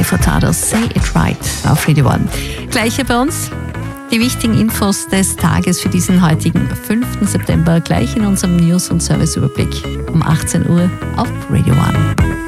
Nelly Furtado, Say It Right auf Radio One. Gleich hier bei uns die wichtigen Infos des Tages für diesen heutigen 5. September, gleich in unserem News- und Serviceüberblick um 18 Uhr auf Radio One.